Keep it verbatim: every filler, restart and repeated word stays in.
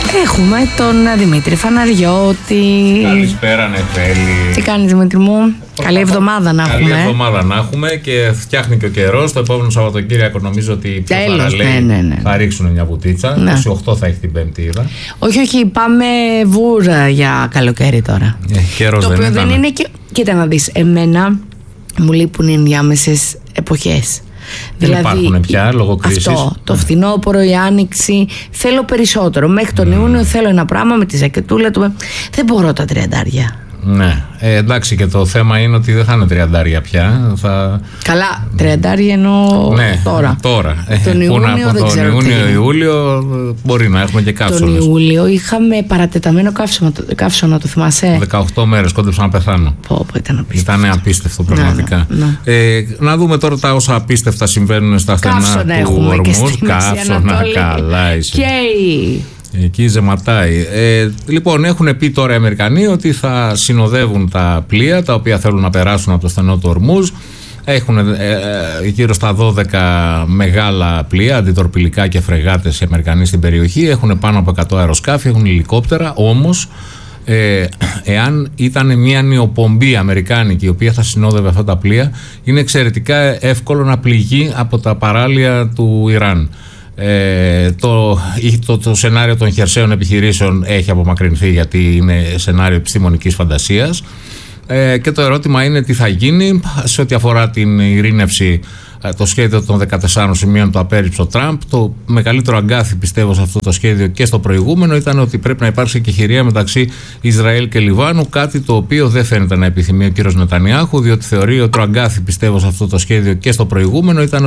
Έχουμε τον Δημήτρη Φαναριώτη. Καλησπέρα, Νεφέλη. Τι κάνεις, Δημήτρη μου? Καλή εβδομάδα να έχουμε. Καλή εβδομάδα να έχουμε και φτιάχνει και ο καιρός. Το επόμενο Σαββατοκύριακο νομίζω ότι οι πιο θαραλέοι ναι, ναι, ναι. θα ρίξουν μια βουτίτσα. Ναι. είκοσι οκτώ θα έχει την Πέμπτη, είδα. Όχι, όχι, πάμε βούρα για καλοκαίρι τώρα. Ε, καιρός το δεν οποίο ήταν. δεν είναι και... Κοίτα να δεις, εμένα μου λείπουν οι ενδιάμεσες εποχές. Δεν δηλαδή, υπάρχουν πια λόγω κρίσης. Αυτό, το φθινόπωρο, η άνοιξη. Θέλω περισσότερο. Μέχρι τον mm. Ιούνιο θέλω ένα πράγμα με τη ζακετούλα του. Δεν μπορώ τα τριαντάρια. Ναι, ε, εντάξει, και το θέμα είναι ότι δεν θα είναι τριαντάρια πια. Θα... Καλά, τριαντάρια εννοώ ναι, τώρα. τώρα. Τον Ιούνιο από δεν τον ξέρω. Ιούνιο-Ιούλιο μπορεί να έχουμε και καύσωνες. Τον Ιούλιο είχαμε παρατεταμένο καύσωνα, καύσωνα, το θυμάσαι. δεκαοκτώ μέρες κόντεψα να πεθάνω. Πω, πω, ήταν απίστευτο. Ήταν απίστευτο πραγματικά. Να, να, να. Ε, να δούμε τώρα τα όσα απίστευτα συμβαίνουν στα στενά του Ορμούζ. Καύσωνα, καλά είσαι. Και εκεί ζεματάει. Ε, λοιπόν, έχουν πει τώρα οι Αμερικανοί ότι θα συνοδεύουν τα πλοία τα οποία θέλουν να περάσουν από το στενό του Ορμούζ. Έχουν ε, ε, γύρω στα δώδεκα μεγάλα πλοία, αντιτορπιλικά και φρεγάτες οι Αμερικανοί στην περιοχή. Έχουν πάνω από εκατό αεροσκάφη, έχουν ελικόπτερα. Όμως, ε, εάν ήταν μια νεοπομπή αμερικάνικη η οποία θα συνόδευε αυτά τα πλοία, είναι εξαιρετικά εύκολο να πληγεί από τα παράλια του Ιράν. Ε, το, το, το σενάριο των χερσαίων επιχειρήσεων έχει απομακρυνθεί γιατί είναι σενάριο επιστημονικής φαντασίας, ε, και το ερώτημα είναι τι θα γίνει σε ό,τι αφορά την ειρήνευση. Το σχέδιο των δεκατεσσάρων σημείων το απέρριψε ο Τραμπ. Το μεγαλύτερο αγκάθι, πιστεύω, σε αυτό το σχέδιο και στο προηγούμενο ήταν ότι πρέπει να υπάρξει και χειρία μεταξύ Ισραήλ και Λιβάνου, κάτι το οποίο δεν φαίνεται να επιθυμεί ο κύριος Νετανιάχου, διότι θεωρεί ότι το αγκάθι, πιστεύω, σε αυτό το σχέδιο και στο προηγούμενο ήταν